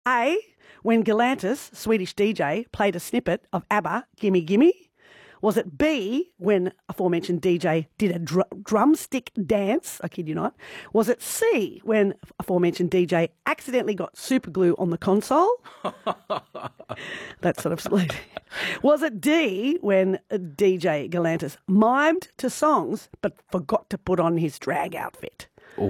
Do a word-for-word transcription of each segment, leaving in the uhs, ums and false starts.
A, when Galantis, Swedish D J, played a snippet of ABBA, Gimme Gimme? Was it B, when aforementioned D J did a dr- drumstick dance? I kid you not. Was it C, when aforementioned D J accidentally got super glue on the console? That sort of split. Was it D, when D J Galantis mimed to songs but forgot to put on his drag outfit?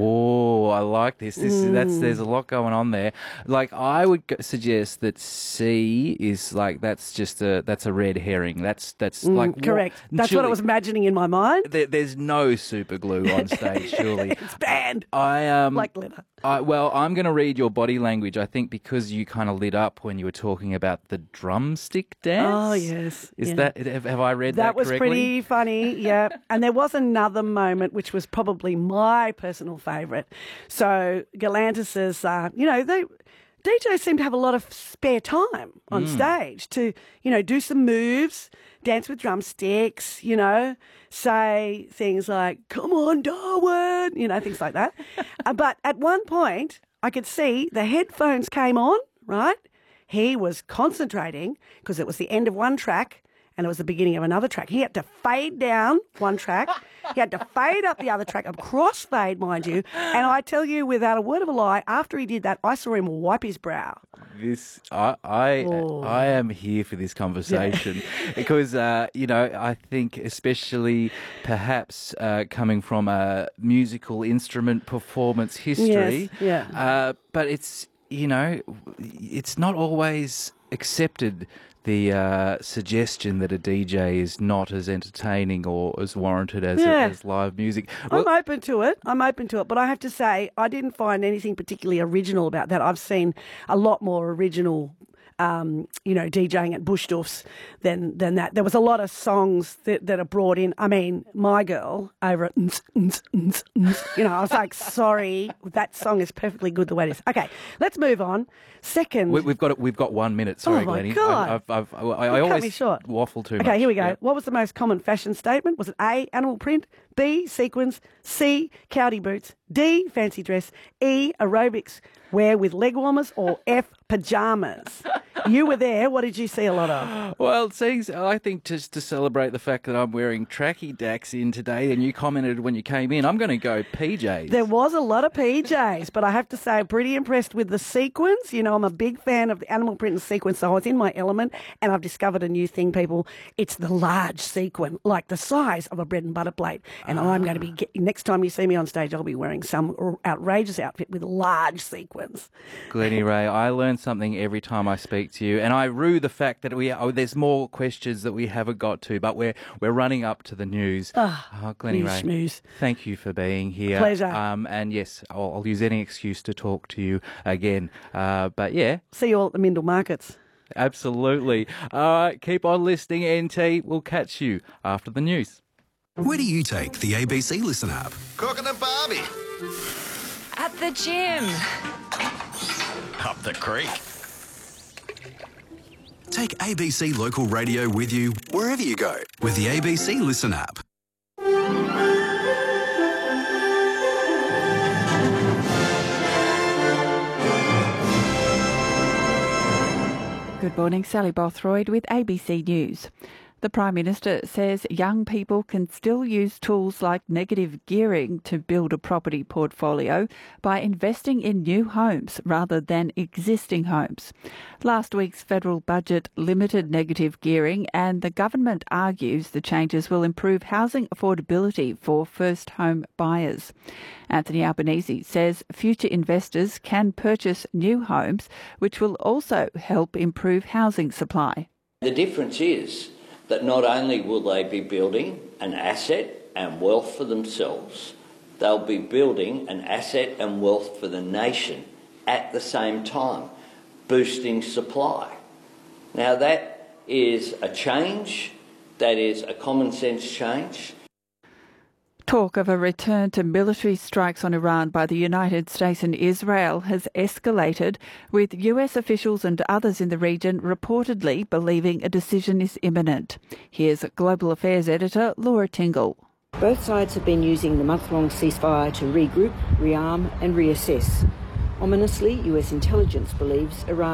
Oh, I like this. This is, that's there's a lot going on there. Like I would g- suggest that C is like that's just a that's a red herring. That's that's Mm, like correct. What, That's what I was imagining in my mind. There, there's no super glue on stage, surely. It's banned. I um Like glitter. I, well, I'm going to read your body language. I think because you kind of lit up when you were talking about the drumstick dance. Oh, yes. Is yeah. that have, have I read that, That was correctly? pretty funny, yeah. And there was another moment which was probably my personal favourite. So Galantis says, uh, you know, they D Js seem to have a lot of spare time on Mm. stage to, you know, do some moves, dance with drumsticks, you know, say things like, come on, Darwin, you know, things like that. uh, but at one point, I could see the headphones came on, right? He was concentrating because it was the end of one track and it was the beginning of another track. He had to fade down one track. He had to fade up the other track, a crossfade, mind you. And I tell you, without a word of a lie, after he did that, I saw him wipe his brow. This I I, Oh. I am here for this conversation because uh, you know I think especially perhaps uh, coming from a musical instrument performance history, Yes, yeah. uh, but it's you know it's not always accepted. The uh, suggestion that a D J is not as entertaining or as warranted as, Yeah. as live music. I'm open to it. I'm open to it. But I have to say, I didn't find anything particularly original about that. I've seen a lot more original, um, you know, DJing at Bushdorf's than than that. There was a lot of songs that, that are brought in. I mean, My Girl over at, ns, ns, ns, ns. You know, I was like, sorry, that song is perfectly good the way it is. Okay, let's move on. Second. We, we've got we've got one minute. Sorry, Oh, my Glennie. God. I've, I've, I've, I, I Cut me always short. waffle too much. Okay, here we go. Yeah. What was the most common fashion statement? Was it A, animal print, B, sequins, C, cowdy boots, D, fancy dress, E, aerobics wear with leg warmers, or F, pajamas? You were there. What did you see a lot of? Well, seeing, I think just to celebrate the fact that I'm wearing tracky dacks in today, and you commented when you came in, I'm going to go P Js. There was a lot of P Js, but I have to say I'm pretty impressed with the sequins. You know, I'm a big fan of the animal print and sequins, so I was in my element, and I've discovered a new thing, people. It's the large sequin, like the size of a bread and butter plate. And I'm going to be, get, next time you see me on stage, I'll be wearing some outrageous outfit with large sequins. Glennie Ray, I learn something every time I speak to you, and I rue the fact that we oh, there's more questions that we haven't got to, but we're we're running up to the news. Ah, oh, Glennie news Ray, schmooze. thank you for being here. Pleasure. Um, and yes, I'll, I'll use any excuse to talk to you again. Uh, but yeah, See you all at the Mindle Markets. absolutely. All right, keep on listening, N T. We'll catch you after the news. Where do you take the A B C Listen app? Cooking a Barbie. At the gym. Up the creek. Take A B C Local Radio with you wherever you go with the A B C Listen app. Good morning, Sally Bothroyd with A B C News. The Prime Minister says young people can still use tools like negative gearing to build a property portfolio by investing in new homes rather than existing homes. Last week's federal budget limited negative gearing, and the government argues the changes will improve housing affordability for first home buyers. Anthony Albanese says future investors can purchase new homes, which will also help improve housing supply. The difference is that not only will they be building an asset and wealth for themselves, they'll be building an asset and wealth for the nation at the same time, boosting supply. Now that is a change, that is a common sense change. Talk of a return to military strikes on Iran by the United States and Israel has escalated, with U S officials and others in the region reportedly believing a decision is imminent. Here's Global Affairs editor Laura Tingle. Both sides have been using the month-long ceasefire to regroup, rearm and reassess. Ominously, U S intelligence believes Iran